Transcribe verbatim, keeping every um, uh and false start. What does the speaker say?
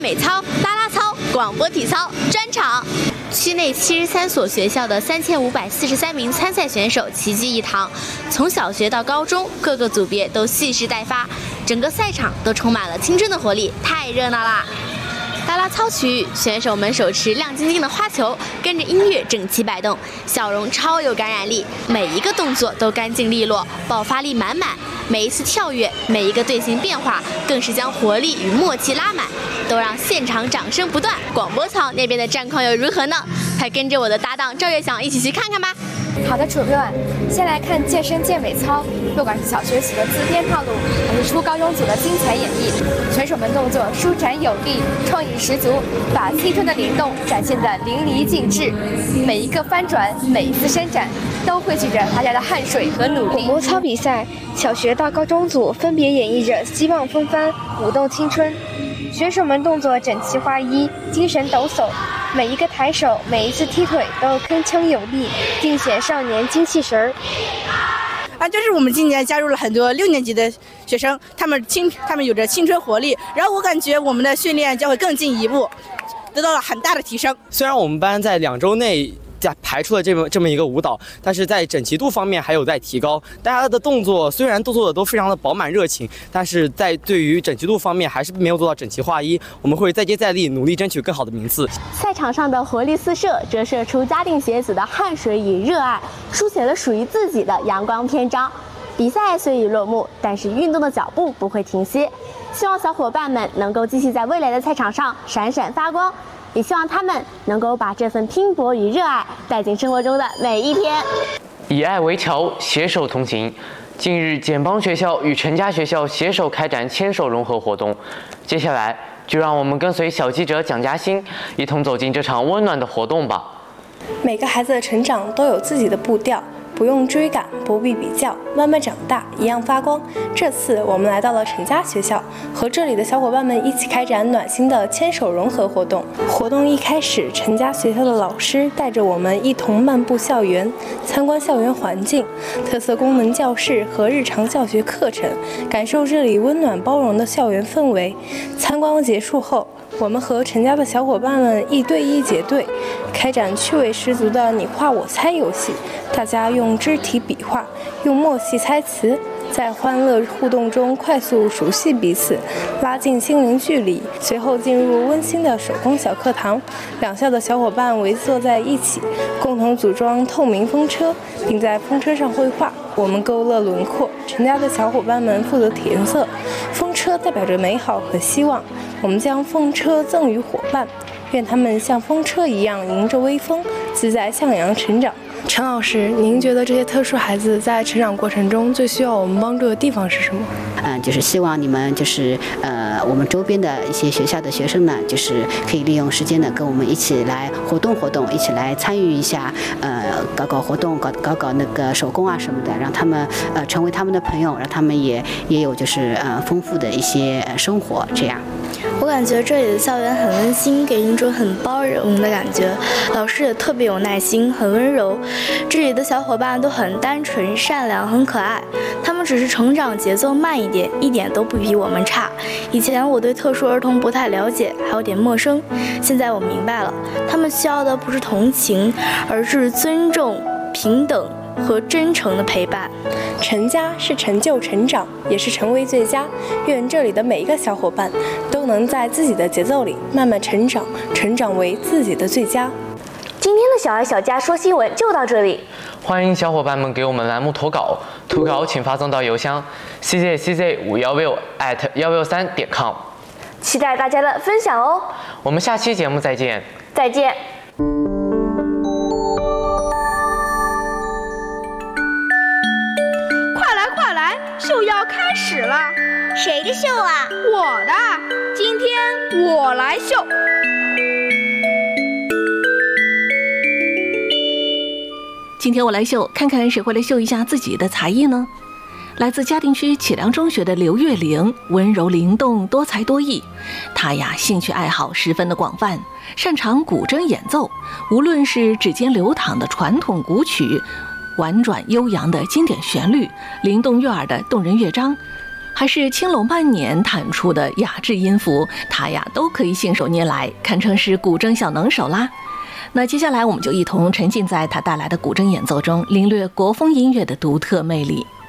美操、啦啦操、广播体操专场。区内七十三所学校的三千五百四十三名参赛选手齐聚一堂，从小学到高中，各个组别都蓄势待发，整个赛场都充满了青春的活力，太热闹啦！啦啦操区域，选手们手持亮晶晶的花球，跟着音乐整齐摆动，笑容超有感染力，每一个动作都干净利落，爆发力满满。每一次跳跃，每一个队形变化，更是将活力与默契拉满，都让现场掌声不断。广播操那边的战况又如何呢？快跟着我的搭档赵月翔一起去看看吧。 好的，主任，先来看健身健美操。不管是小学组的自编套路，还是初高中组的精彩演绎，选手们动作舒展有力，创意十足，把青春的灵动展现得淋漓尽致。每一个翻转，每一次伸展，都汇聚着大家的汗水和努力。 广播操比赛，小学到高中组分别演绎着希望风帆、舞动青春。选手们动作整齐划一，精神抖擞，每一个抬手，每一次踢腿都铿锵有力，尽显少年精气神儿。 啊，就是我们今年加入了很多六年级的学生，他们青，他们有着青春活力，然后我感觉我们的训练将会更进一步，得到了很大的提升。 虽然我们班在两周内排出了这么这么一个舞蹈，但是在整齐度方面还有待提高。大家的动作虽然都做的都非常的饱满热情，但是在对于整齐度方面还是没有做到整齐划一。我们会再接再厉，努力争取更好的名次。 赛场上的活力四射，折射出嘉定学子的汗水与热爱，书写了属于自己的阳光篇章。比赛虽已落幕，但是运动的脚步不会停歇。希望小伙伴们能够继续在未来的赛场上闪闪发光。也希望他们能够把这份拼搏与热爱带进生活中的每一天。 以爱为桥，携手同行。近日，简邦学校与陈家学校携手开展牵手融合活动。接下来，就让我们跟随小记者蒋嘉欣，一同走进这场温暖的活动吧。 每个孩子的成长都有自己的步调。不用追赶，不必比较，慢慢长大，一样发光。这次我们来到了陈家学校，和这里的小伙伴们一起开展暖心的牵手融合活动。活动一开始，陈家学校的老师带着我们一同漫步校园，参观校园环境、特色功能教室和日常教学课程，感受这里温暖包容的校园氛围。参观结束后，我们和陈家的小伙伴们一对一结对，开展趣味十足的你画我猜游戏。大家用肢体比划，用默契猜词，在欢乐互动中快速熟悉彼此，拉近心灵距离。随后进入温馨的手工小课堂，两校的小伙伴围坐在一起，共同组装透明风车，并在风车上绘画。我们勾勒轮廓，陈家的小伙伴们负责填色。风车代表着美好和希望，我们将风车赠予伙伴，愿他们像风车一样迎着微风，自在向阳成长。陈老师，您觉得这些特殊孩子在成长过程中最需要我们帮助的地方是什么？ 嗯，就是希望你们就是呃，我们周边的一些学校的学生呢，就是可以利用时间呢，跟我们一起来活动活动，一起来参与一下，呃，搞搞活动，搞搞搞那个手工啊什么的，让他们呃成为他们的朋友，让他们也也有就是呃丰富的一些生活，这样。 我感觉这里的校园很温馨，给人一种很包容的感觉，老师也特别有耐心，很温柔。这里的小伙伴都很单纯、善良、很可爱，他们只是成长节奏慢一点，一点都不比我们差。以前我对特殊儿童不太了解，还有点陌生，现在我明白了，他们需要的不是同情，而是尊重、平等和真诚的陪伴。 陈家是成就成长，也是成为最佳。愿这里的每一个小伙伴都能在自己的节奏里慢慢成长，成长为自己的最佳。 今天的小爱小家说新闻就到这里， 欢迎小伙伴们给我们栏目投稿，投稿请发送到邮箱 c z c z 五一六 at 一六三点 com， 期待大家的分享哦。 我们下期节目再见， 再见。 快来快来，秀要开始了。 谁的秀啊？ 我的，今天我来秀。 今天我来秀，看看谁会来秀一下自己的才艺呢？来自嘉定区启良中学的刘月玲，温柔灵动，多才多艺。她呀，兴趣爱好十分的广泛，擅长古筝演奏，无论是指尖流淌的传统古曲，婉转悠扬的经典旋律，灵动悦耳的动人乐章， 还是青楼慢捻弹出的雅致音符，他呀都可以信手拈来，堪称是古筝小能手啦。那接下来我们就一同沉浸在他带来的古筝演奏中，领略国风音乐的独特魅力。